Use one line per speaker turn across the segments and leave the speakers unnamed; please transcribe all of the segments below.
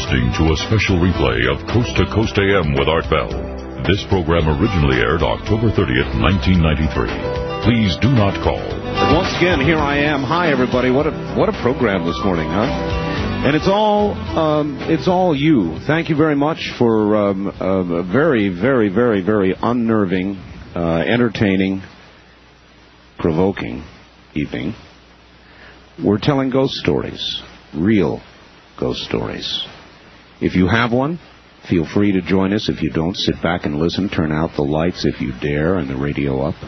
listening to a special replay of Coast to Coast AM with Art Bell. This program originally aired October 30th, 1993. Please do not call.
Once again, here I am. Hi, everybody. What a program this morning, huh? And it's all you. Thank you very much for a very, very, very, very unnerving, entertaining, provoking evening. We're telling ghost stories, real ghost stories. If you have one, feel free to join us. If you don't, sit back and listen. Turn out the lights if you dare and the radio up.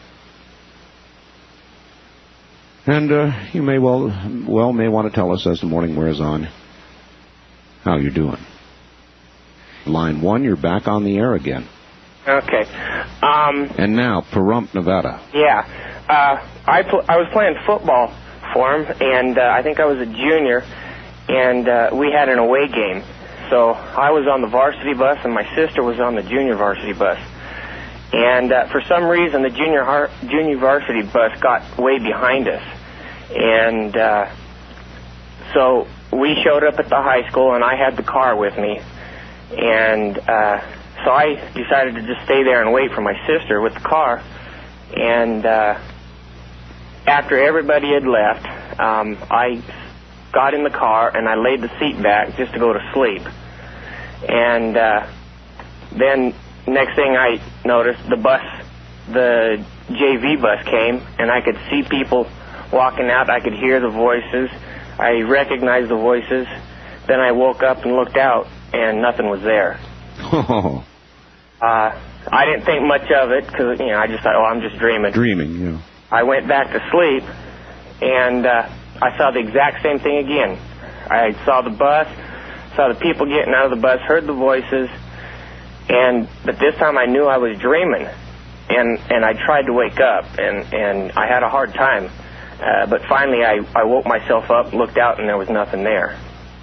And you may may want to tell us as the morning wears on how you're doing. Line 1, you're back on the air again.
Okay.
And now, Pahrump, Nevada.
Yeah. I was playing football for him, and I think I was a junior, and we had an away game. So I was on the varsity bus, and my sister was on the junior varsity bus. And for some reason, the junior varsity bus got way behind us. And so we showed up at the high school, and I had the car with me. And so I decided to just stay there and wait for my sister with the car. And after everybody had left, I got in the car, and I laid the seat back just to go to sleep. And then next thing I noticed, the JV bus came, and I could see people walking out. I could hear the voices. I recognized the voices. Then I woke up and looked out, and nothing was there.
Oh.
I didn't think much of it because, I just thought, I'm just dreaming.
Dreaming, yeah.
I went back to sleep, and I saw the exact same thing again. I saw the bus, saw the people getting out of the bus, heard the voices, but this time I knew I was dreaming, and I tried to wake up, and I had a hard time. But finally I woke myself up, looked out, and there was nothing there.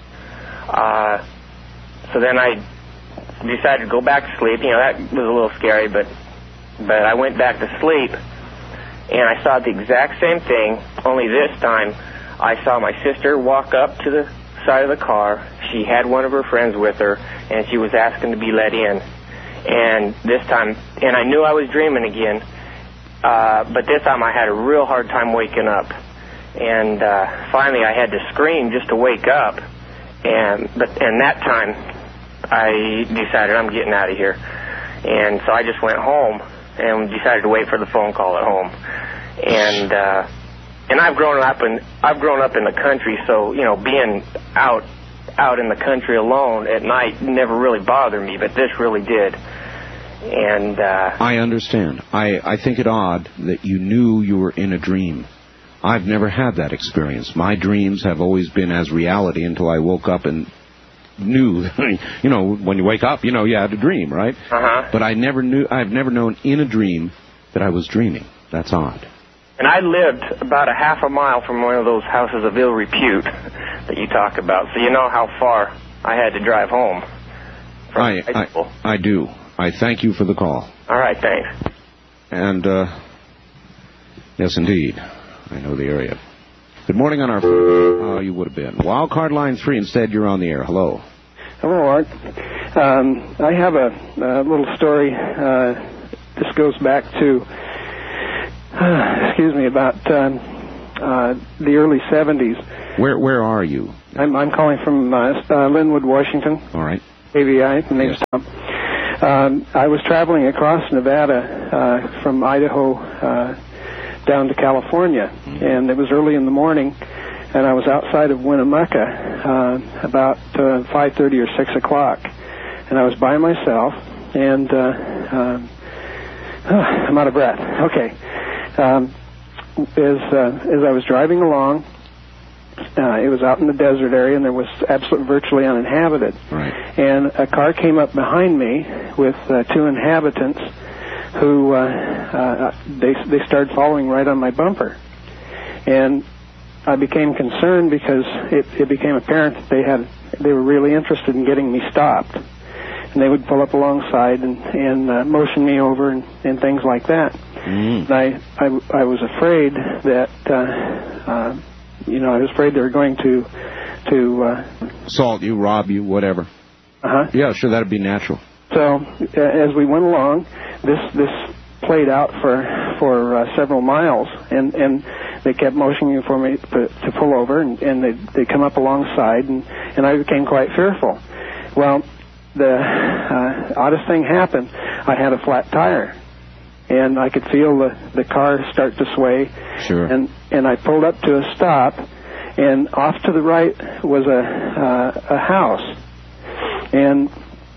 So then I decided to go back to sleep. That was a little scary, but I went back to sleep, and I saw the exact same thing, only this time I saw my sister walk up to the side of the car. She had one of her friends with her, and she was asking to be let in. And this time, and I knew I was dreaming again, but this time I had a real hard time waking up. And finally I had to scream just to wake up. And that time I decided I'm getting out of here. And so I just went home and decided to wait for the phone call at home. And I've grown up in the country, so being out in the country alone at night never really bothered me, but this really did. And
I understand. I think it odd that you knew you were in a dream. I've never had that experience. My dreams have always been as reality until I woke up and knew. When you wake up, you had a dream, right?
Uh-huh.
But I've never known in a dream that I was dreaming. That's odd.
And I lived about a half a mile from one of those houses of ill repute that you talk about, so you know how far I had to drive home from high school.
I do. I thank you for the call.
All right, thanks.
And, yes, indeed, I know the area. Good morning on our phone. Oh, you would have been. Wildcard line 3, instead you're on the air. Hello.
Hello, Art. I have a little story. This goes back to, about the early 70s.
Where are you?
I'm calling from Linwood, Washington.
All right.
AVI. My name's Tom. I was traveling across Nevada from Idaho down to California, and it was early in the morning, and I was outside of Winnemucca about 5:30 or 6 o'clock, and I was by myself, and I'm out of breath. Okay. As I was driving along, it was out in the desert area, and there was virtually uninhabited.
Right.
And a car came up behind me with two inhabitants who they started following right on my bumper. And I became concerned because it became apparent that they were really interested in getting me stopped. And they would pull up alongside and motion me over and things like that. Mm. And I was afraid that I was afraid they were going to to
assault you, rob you, whatever. Yeah, sure, that'd be natural.
So as we went along, this played out for several miles, and they kept motioning for me to pull over, and they come up alongside, and I became quite fearful. Well, the oddest thing happened. I had a flat tire, and I could feel the car start to sway.
Sure.
And I pulled up to a stop, and off to the right was a house, and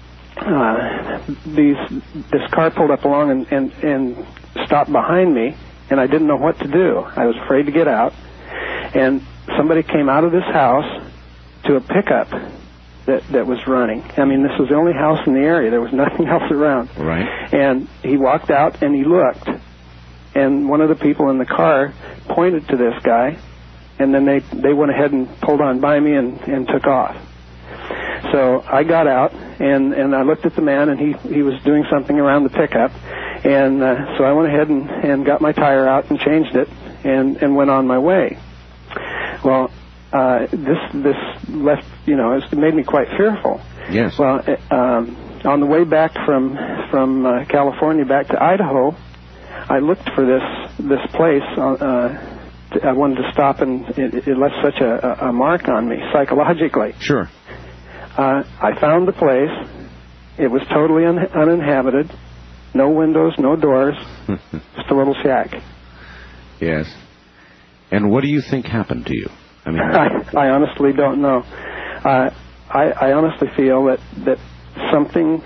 this car pulled up along and stopped behind me, and I didn't know what to do. I was afraid to get out, and somebody came out of this house to a pickup that was running. I mean, this was the only house in the area. There was nothing else around.
Right.
And he walked out and he looked, and one of the people in the car pointed to this guy, and then they went ahead and pulled on by me and took off. So I got out, and I looked at the man, and he was doing something around the pickup, and so I went ahead and got my tire out and changed it and went on my way. Well, this left, it made me quite fearful.
Yes.
Well, on the way back from California back to Idaho, I looked for this place. I wanted to stop, and it left such a mark on me psychologically.
Sure.
I found the place. It was totally uninhabited. No windows, no doors, just a little shack.
Yes. And what do you think happened to you? I mean,
I honestly don't know. I honestly feel that something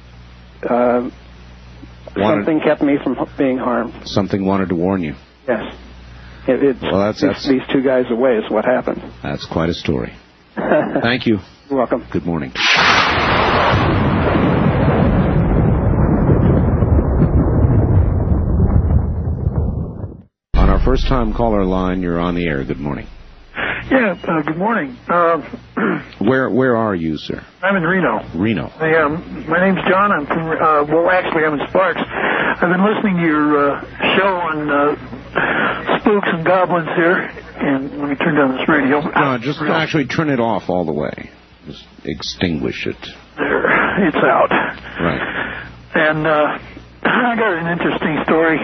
kept me from being harmed. Something
wanted to warn you.
Yes. It's these two guys away is what happened.
That's quite a story. Thank you.
You're welcome.
Good morning. On our first-time caller line, you're on the air. Good morning.
Yeah, good morning.
Where are you, sir?
I'm in Reno.
Reno.
My name's John. I'm from, I'm in Sparks. I've been listening to your show on spooks and goblins here, and let me turn down this radio.
No, just actually turn it off all the way. Just extinguish it.
There, it's out.
Right.
And I got an interesting story.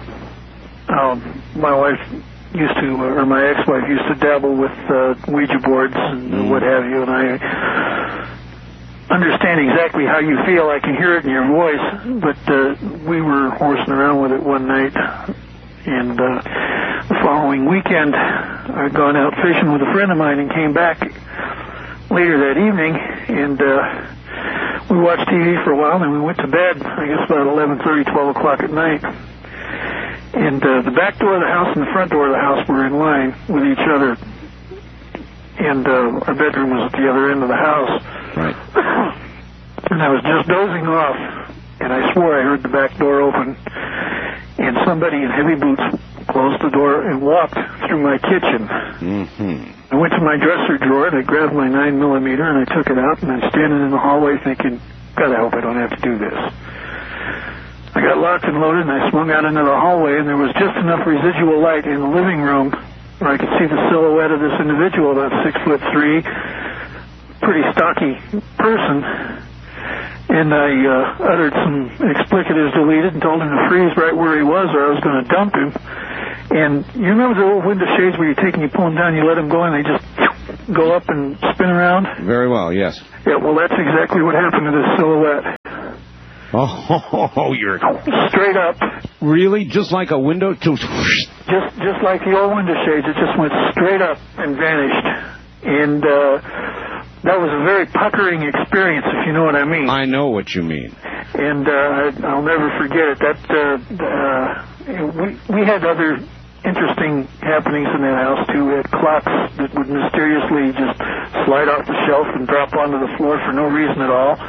My wife used to, or my ex-wife used to dabble with Ouija boards and what have you, and I understand exactly how you feel. I can hear it in your voice, but we were horsing around with it one night, and the following weekend I'd gone out fishing with a friend of mine and came back later that evening, and we watched TV for a while, and then we went to bed, I guess about 11:30, 12 o'clock at night. And the back door of the house and the front door of the house were in line with each other. And our bedroom was at the other end of the house.
Right.
And I was just dozing off, and I swore I heard the back door open. And somebody in heavy boots closed the door and walked through my kitchen.
Mm-hmm.
I went to my dresser drawer, and I grabbed my 9mm, and I took it out, and I'm standing in the hallway thinking, God, I hope I don't have to do this. I got locked and loaded, and I swung out into the hallway, and there was just enough residual light in the living room where I could see the silhouette of this individual, about 6'3", pretty stocky person. And I uttered some explicatives deleted and told him to freeze right where he was, or I was going to dump him. And you remember the old window shades where you take and you pull them down, you let them go, and they just go up and spin around?
Very well, yes.
Yeah, well, that's exactly what happened to this silhouette.
Oh, you're
straight up.
Really? Just like a window?
Just like the old window shades. It just went straight up and vanished. And that was a very puckering experience, if you know what I mean.
I know what you mean.
And I'll never forget it. We had other interesting happenings in that house, too. We had clocks that would mysteriously just slide off the shelf and drop onto the floor for no reason at all.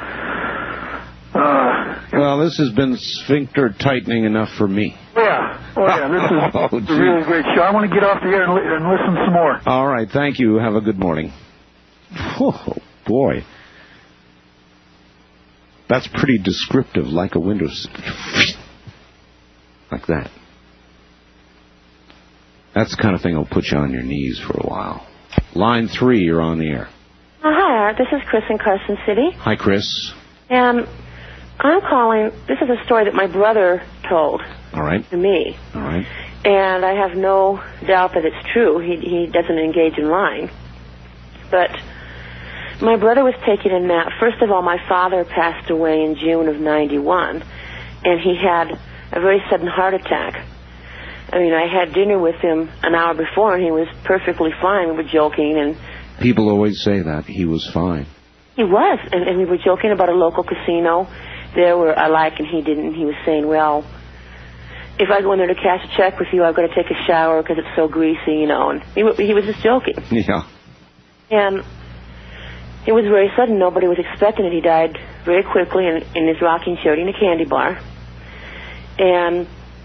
Well, this has been sphincter tightening enough for me.
Yeah. Oh, yeah. This is a really great show. I want to get off the air and listen some more.
All right. Thank you. Have a good morning. Oh, boy. That's pretty descriptive, like a window. Like that. That's the kind of thing that'll put you on your knees for a while. Line 3, you're on the air.
Hi, Art. This is Chris in Carson City.
Hi, Chris.
And I'm calling. This is a story that my brother told
All right.
to me.
All right.
And I have no doubt that it's true. He doesn't engage in lying. But my brother was taking a nap. First of all, my father passed away in June of 91, and he had a very sudden heart attack. I mean, I had dinner with him an hour before, and he was perfectly fine. We were joking, and
people always say that. He was fine.
He was, and we were joking about a local casino there where I like and he didn't. He was saying, well, if I go in there to cash a check with you, I've got to take a shower because it's so greasy, you know. And he was just joking.
Yeah.
And it was very sudden. Nobody was expecting it. He died very quickly in his rocking chair eating a candy bar. And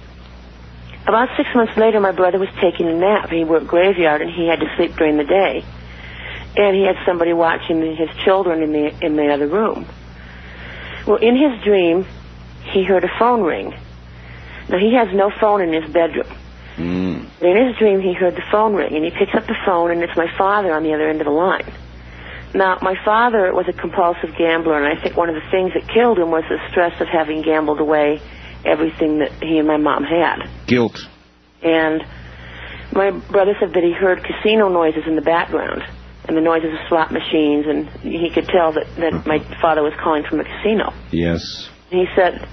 about 6 months later, my brother was taking a nap. He worked graveyard, and he had to sleep during the day. And he had somebody watching his children in the other room. Well, in his dream, he heard a phone ring. Now, he has no phone in his bedroom. But in his dream, he heard the phone ring, and he picks up the phone, and it's my father on the other end of the line. Now, my father was a compulsive gambler, and I think one of the things that killed him was the stress of having gambled away everything that he and my mom had.
Guilt.
And my brother said that he heard casino noises in the background, and the noises of slot machines, and he could tell that my father was calling from a casino.
Yes.
He said,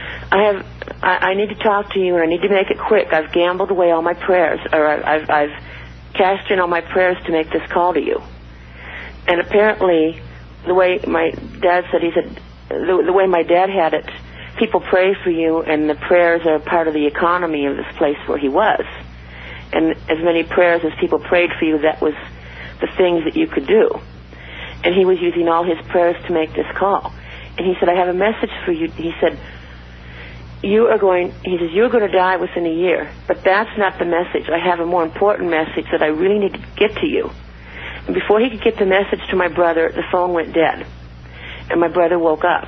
I need to talk to you, and I need to make it quick. I've gambled away all my prayers, or I've cashed in all my prayers to make this call to you. And apparently, the way my dad said, he said, the way my dad had it, people pray for you, and the prayers are part of the economy of this place where he was. And as many prayers as people prayed for you, that was the things that you could do. And he was using all his prayers to make this call. And he said, I have a message for you. He said, you're going to die within a year, but that's not the message. I have a more important message that I really need to get to you. And before he could get the message to my brother, the phone went dead. And my brother woke up.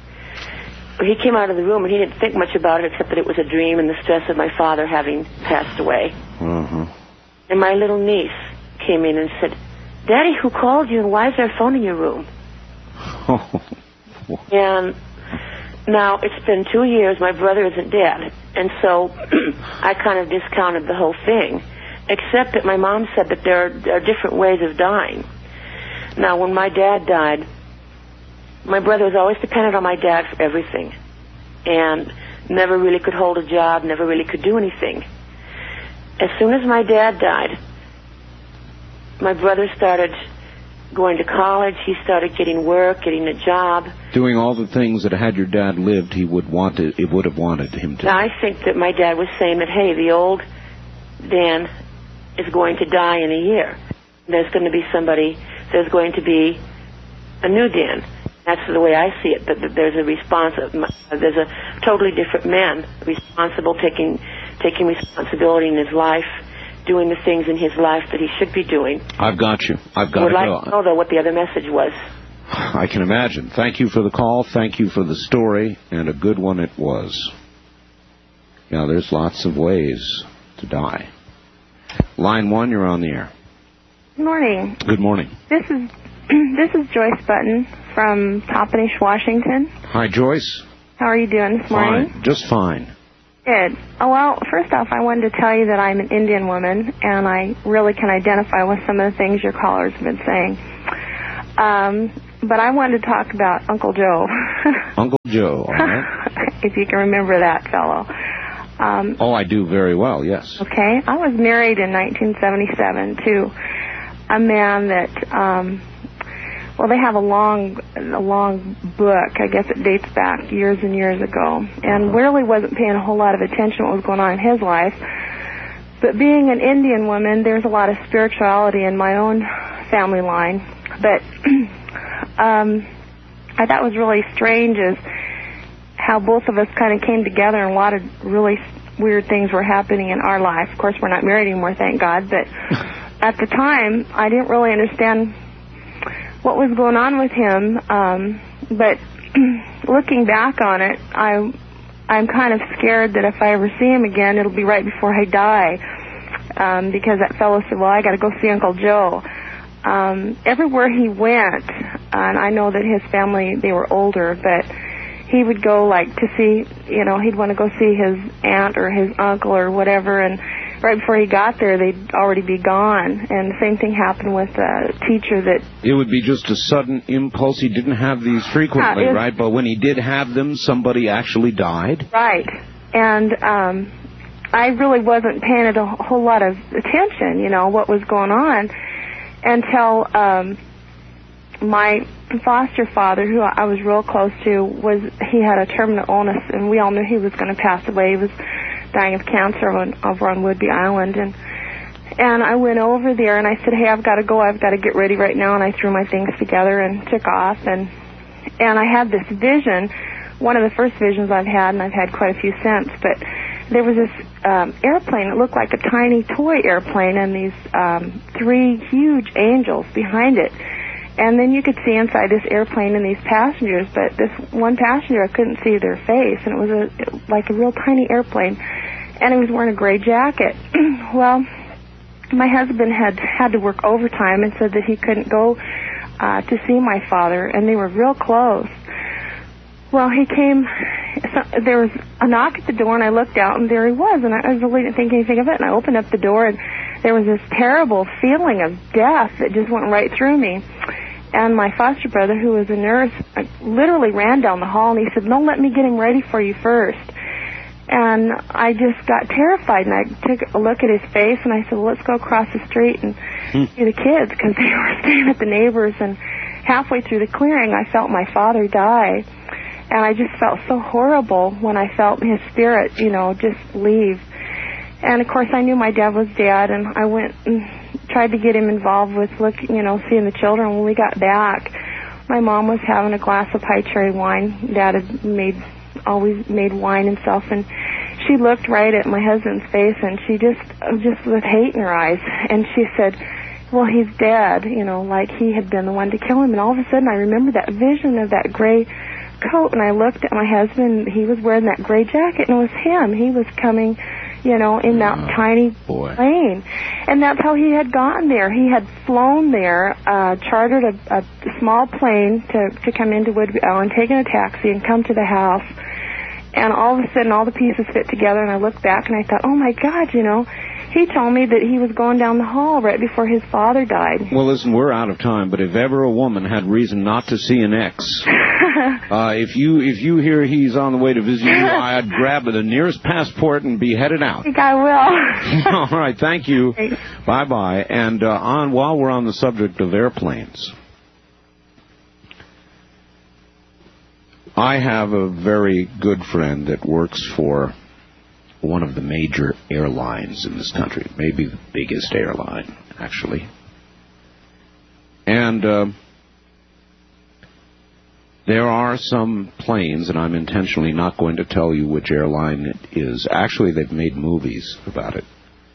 He came out of the room, and he didn't think much about it except that it was a dream and the stress of my father having passed away. And my little niece came in and said, Daddy, who called you, and why is there a phone in your room? And now it's been 2 years. My brother isn't dead. And so I kind of discounted the whole thing, except that my mom said that there are different ways of dying. Now, when my dad died, my brother was always dependent on my dad for everything, and never really could hold a job, never really could do anything. As soon as my dad died, my brother started going to college. He started getting work, getting a job.
Doing all the things that had your dad lived, it would have wanted him to.
Now, I think that my dad was saying that, hey, the old Dan is going to die in a year. There's going to be a new Dan. That's the way I see it, that there's a totally different man, responsible, taking responsibility in his life, doing the things in his life that he should be doing.
I've got you. I've got
to go. I would like to know, though, what the other message was.
I can imagine. Thank you for the call. Thank you for the story, and a good one it was. Yeah, there's lots of ways to die. Line 1, you're on the air.
Good morning.
Good morning.
This is Joyce Button from Toppenish, Washington.
Hi, Joyce.
How are you doing this morning?
Fine. Just fine.
Good. Oh, well, first off, I wanted to tell you that I'm an Indian woman, and I really can identify with some of the things your callers have been saying. But I wanted to talk about Uncle Joe.
Uncle Joe, all right.
If you can remember that fellow.
I do very well, yes.
Okay. I was married in 1977 to a man that, they have a long book. I guess it dates back years and years ago, and really wasn't paying a whole lot of attention to what was going on in his life. But being an Indian woman, there's a lot of spirituality in my own family line. But I thought was really strange is how both of us kind of came together, and a lot of really weird things were happening in our life. Of course, we're not married anymore, thank God. But at the time, I didn't really understand what was going on with him, but looking back on it, I'm kind of scared that if I ever see him again, it'll be right before I die, because that fellow said, well, I got to go see Uncle Joe. everywhere he went, and I know that his family, they were older, but he would go, like, to see, he'd want to go see his aunt or his uncle or whatever, and right before he got there, they'd already be gone. And the same thing happened with a teacher that... It
would be just a sudden impulse. He didn't have these frequently, right? But when he did have them, somebody actually died?
Right. And I really wasn't paying it a whole lot of attention, what was going on, until my foster father, who I was real close to, he had a terminal illness, and we all knew he was going to pass away. He was dying of cancer over on Whidbey Island, and I went over there and I said, hey, I've got to go, I've got to get ready right now, and I threw my things together and took off, and I had this vision, one of the first visions I've had, and I've had quite a few since, but there was this airplane. It looked like a tiny toy airplane, and these 3 huge angels behind it. And then you could see inside this airplane and these passengers, but this one passenger, I couldn't see their face, and it was like a real tiny airplane, and he was wearing a gray jacket. Well, my husband had to work overtime and said that he couldn't go to see my father, and they were real close. Well, he came, there was a knock at the door, and I looked out, and there he was, and I really didn't think anything of it, and I opened up the door, and there was this terrible feeling of death that just went right through me. And my foster brother, who was a nurse, literally ran down the hall, and he said, no, let me get him ready for you first. And I just got terrified, and I took a look at his face, and I said, well, let's go across the street and see the kids, because they were staying at the neighbors. And halfway through the clearing, I felt my father die. And I just felt so horrible when I felt his spirit, just leave. And, of course, I knew my dad was dead, and I went and tried to get him involved with, seeing the children. When we got back, my mom was having a glass of high cherry wine. Dad had always made wine himself, and she looked right at my husband's face, and she just with hate in her eyes, and she said, well, he's dead, like he had been the one to kill him. And all of a sudden, I remember that vision of that gray coat, and I looked at my husband. He was wearing that gray jacket, and it was him. He was coming, in that tiny plane. And that's how he had gotten there. He had flown there, chartered a small plane to come into Whidbey Island, taken a taxi, and come to the house. And all of a sudden, all the pieces fit together, and I looked back, and I thought, oh, my God, he told me that he was going down the hall right before his father died.
Well, listen, we're out of time, but if ever a woman had reason not to see an ex, if you hear he's on the way to visit you, I'd grab the nearest passport and be headed out.
I think I will.
All right, thank you. Bye-bye. And while we're on the subject of airplanes, I have a very good friend that works for one of the major airlines in this country, maybe the biggest airline, actually. And there are some planes, and I'm intentionally not going to tell you which airline it is. Actually, they've made movies about it.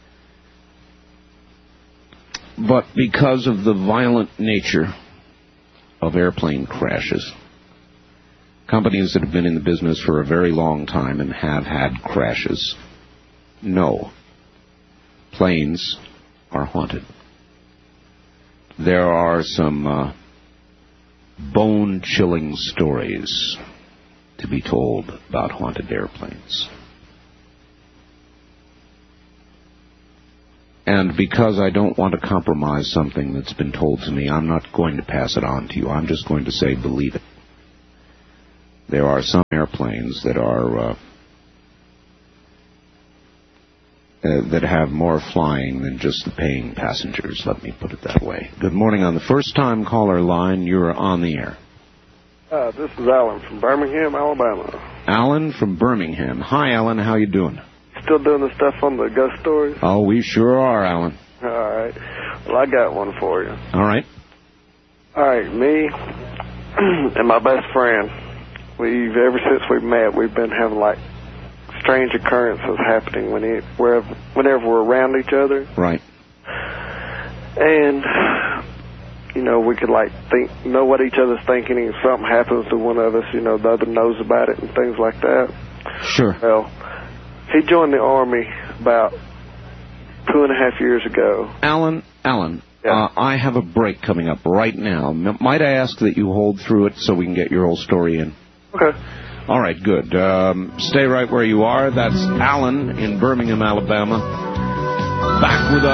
But because of the violent nature of airplane crashes, companies that have been in the business for a very long time and have had crashes know planes are haunted. There are some bone-chilling stories to be told about haunted airplanes. And because I don't want to compromise something that's been told to me, I'm not going to pass it on to you. I'm just going to say, believe it. There are some airplanes that are that have more flying than just the paying passengers, let me put it that way. Good morning. On the first-time caller line, you're on the air.
This is Alan from Birmingham, Alabama.
Alan from Birmingham. Hi, Alan. How you doing?
Still doing the stuff on the ghost stories?
Oh, we sure are, Alan.
All right. Well, I got one for you.
All right.
All right. Me and my best friend, ever since we met, we've been having, strange occurrences happening whenever we're around each other.
Right.
And, we could, know what each other's thinking, and if something happens to one of us, the other knows about it and things like that.
Sure.
Well, he joined the Army about 2.5 years ago.
Alan,
Yeah.
I have a break coming up right now. Might I ask that you hold through it so we can get your whole story in?
Okay.
All right, good. Stay right where you are. That's Alan in Birmingham, Alabama. Back with